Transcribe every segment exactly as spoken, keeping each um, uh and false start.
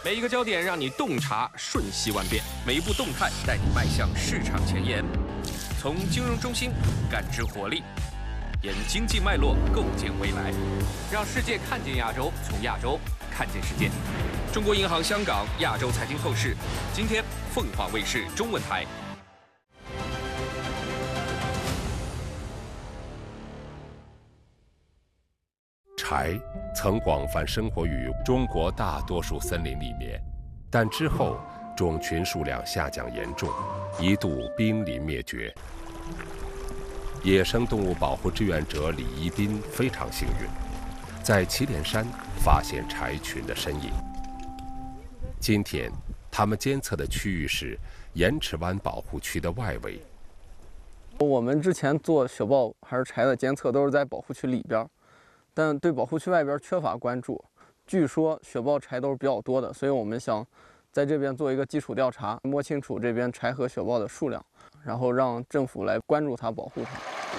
每一个焦点让你洞察瞬息万变，每一步动态带你迈向市场前沿。从金融中心感知活力，沿经济脉络构建未来，让世界看见亚洲，从亚洲看见世界。中国银行香港亚洲财经透视，今天凤凰卫视中文台。 柴曾广泛生活于中国大多数森林里面，但之后种群数量下降严重，一度濒临灭绝。野生动物保护志愿者李一斌非常幸运，在祁连山发现柴群的身影。今天，他们监测的区域是盐池湾保护区的外围。 我们之前做雪豹还是柴的监测都是在保护区里边。但对保护区外边缺乏关注，据说雪豹柴都是比较多的，所以我们想在这边做一个基础调查，摸清楚这边柴和雪豹的数量，然后让政府来关注它、保护它。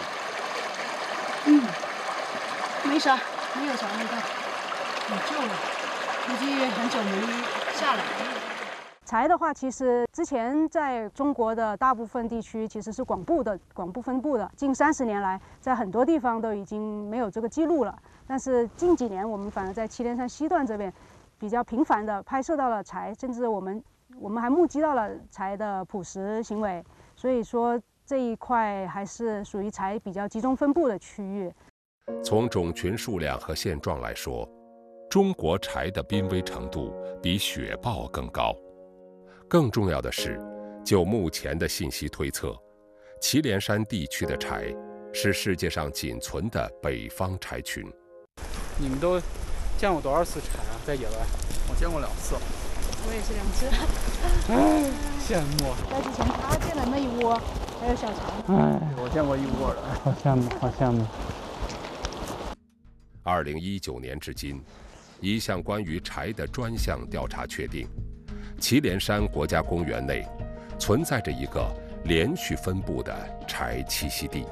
嗯，没啥，没有啥味道，很旧了，估计很久没下来。 柴的话，其实之前在中国的大部分地区其实是广布的、广布分布的。近三十年来，在很多地方都已经没有这个记录了。但是近几年，我们反而在祁连山西段这边比较频繁地拍摄到了柴，甚至我们我们还目击到了柴的捕食行为。所以说这一块还是属于柴比较集中分布的区域。 从种群数量和现状来说，中国柴的濒危程度比雪豹更高。更重要的是，就目前的信息推测，祁连山地区的柴是世界上仅存的北方柴群。 你们都见过多少次柴啊？在野外？ 我见过两次。 我也是两次。 哎，羡慕。 在之前他见了那一窝，还有小柴。 哎，我见过一窝的， 好羡慕，好羡慕。 二零一九年至今，一项关于柴的专项调查确定，祁连山国家公园内存在着一个连续分布的柴栖息地。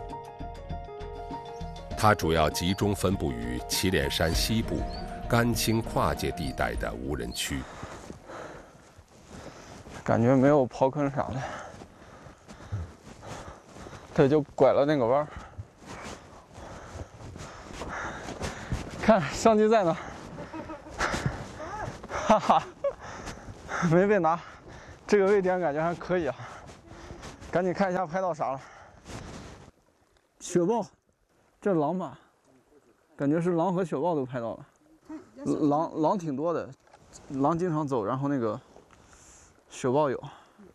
它主要集中分布于祁连山西部甘青跨界地带的无人区。 感觉没有刨坑啥的，对，就拐了那个弯儿。看相机在呢，哈哈。没被拿，这个位点感觉还可以啊，赶紧看一下拍到啥了。雪豹，这狼吧，感觉是狼和雪豹都拍到了。狼狼挺多的，狼经常走，然后那个雪豹有。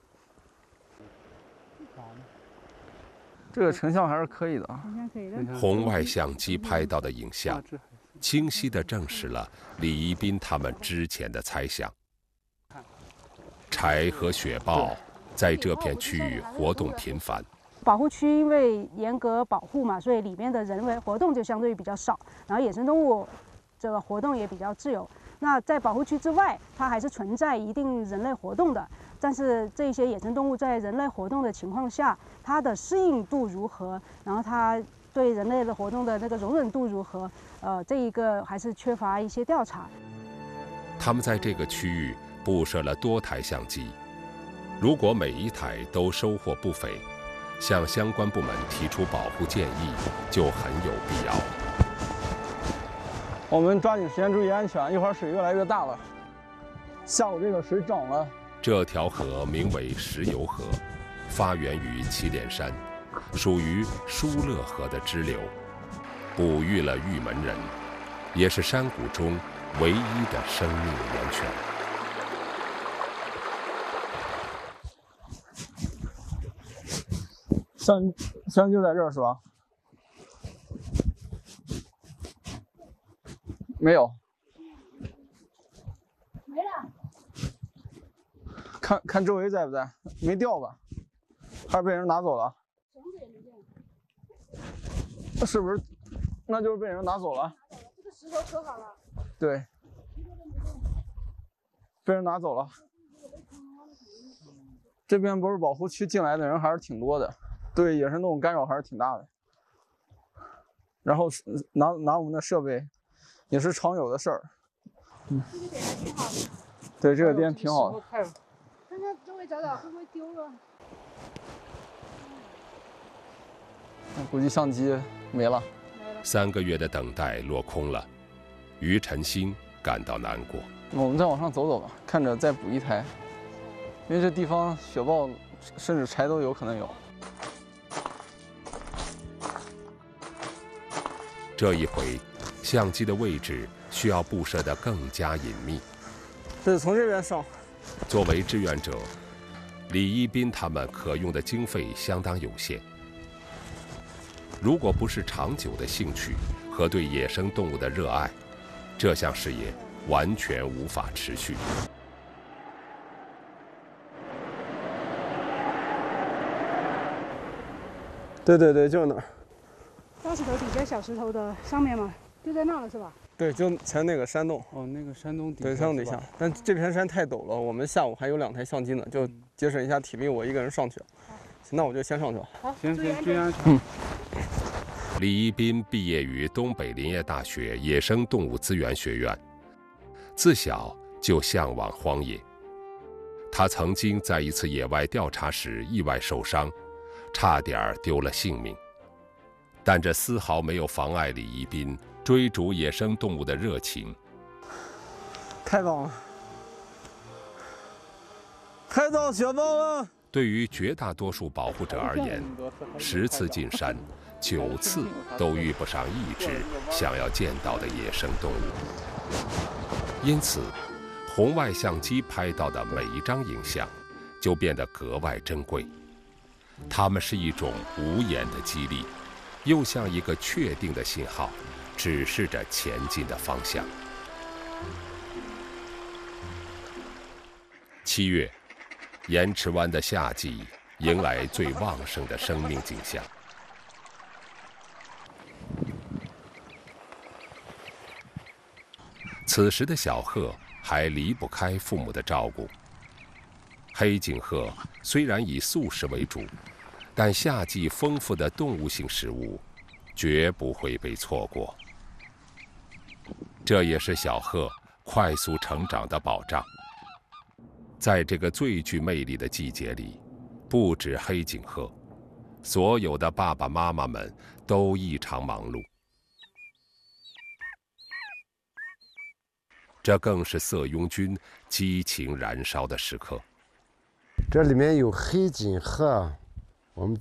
这个成像还是可以的啊。 红外相机拍到的影像，清晰地证实了李一斌他们之前的猜想。柴和雪豹在这片区域活动频繁。 保护区因为严格保护嘛，所以里面的人为活动就相对比较少，然后野生动物这个活动也比较自由。那在保护区之外，它还是存在一定人类活动的，但是这些野生动物在人类活动的情况下，它的适应度如何，然后它对人类的活动的那个容忍度如何，呃，这一个还是缺乏一些调查。 他们在这个区域布设了多台相机，如果每一台都收获不菲，向相关部门提出保护建议就很有必要。 我们抓紧时间注意安全，一会儿水越来越大了，下午这个水涨了。 这条河名为石油河，发源于祁连山，属于疏勒河的支流，哺育了玉门人，也是山谷中唯一的生命源泉。 香香就在这儿是吧？没有。 没了。 看看周围在不在？没掉吧？还是被人拿走了？ 绳子也没掉。 那是不是？那就是被人拿走了。 这个石头磕好了。 对。被人拿走了。这边不是保护区，进来的人还是挺多的。对野生动物干扰还是挺大的，然后拿拿我们的设备，也是常有的事儿。嗯， 对，这个店挺好的。 看看周围找找会不会丢了。 估计相机没了。 三个月的等待落空了，于晨星感到难过。 我们再往上走走吧，看着再补一台，因为这地方雪豹甚至柴都有可能有。 这一回，相机的位置需要布设得更加隐秘。 对，从这边上。 作为志愿者，李一斌他们可用的经费相当有限。如果不是长久的兴趣和对野生动物的热爱，这项事业完全无法持续。 对对对，就是那儿。 大石头底下小石头的上面嘛，就在那了是吧？ 对，就前那个山洞。 哦，那个山洞底。 对，山洞底下。但这片山太陡了，我们下午还有两台相机呢，就节省一下体力，我一个人上去。行，那我就先上去了。 好， 行， 注意先注意安全。 嗯。 李一斌毕业于东北林业大学野生动物资源学院，自小就向往荒野。他曾经在一次野外调查时意外受伤，差点丢了性命。但这丝毫没有妨碍李一斌追逐野生动物的热情。 太棒了！拍到雪豹了！ 对于绝大多数保护者而言，十次进山，九次都遇不上一只想要见到的野生动物。因此，红外相机拍到的每一张影像就变得格外珍贵。它们是一种无言的激励，又像一个确定的信号，指示着前进的方向。七月，盐池湾的夏季迎来最旺盛的生命景象。此时的小鹤还离不开父母的照顾。黑颈鹤虽然以素食为主，但夏季丰富的动物性食物绝不会被错过。这也是小鹤快速成长的保障。在这个最具魅力的季节里，不止黑颈鹤，所有的爸爸妈妈们都异常忙碌。这更是色拥军激情燃烧的时刻。 这里面有黑颈鹤，我们